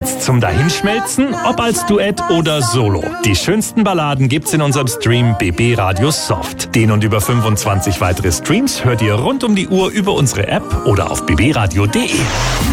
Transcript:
Hits zum Dahinschmelzen, ob als Duett oder Solo. Die schönsten Balladen gibt's in unserem Stream BB Radio Soft. Den und über 25 weitere Streams hört ihr rund um die Uhr über unsere App oder auf bbradio.de.